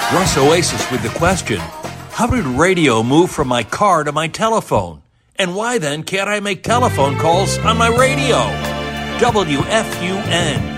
Russ Oasis with the question, how did radio move from my car to my telephone? And why then can't I make telephone calls on my radio? WFUN.